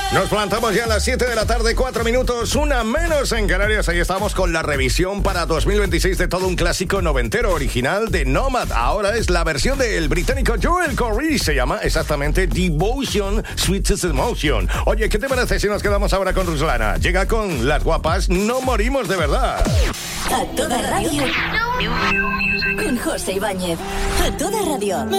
Nos plantamos ya a las 7 de la tarde, 4 minutos, una menos en Canarias. Ahí estamos con la revisión para 2026 de todo un clásico noventero original de Nomad. Ahora es la versión del británico Joel Corey. Se llama exactamente Devotion, Sweetest Emotion. Oye, ¿qué te parece si nos quedamos ahora con Ruslana? Llega con Las Guapas, no morimos de verdad. A toda radio. Con José Ibáñez. A toda radio.